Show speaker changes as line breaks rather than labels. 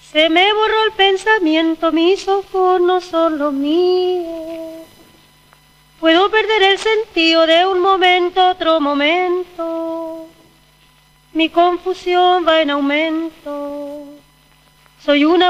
Se me borró el pensamiento, mis ojos no son los míos. Puedo perder el sentido de un momento a otro momento. Mi confusión va en aumento. Soy una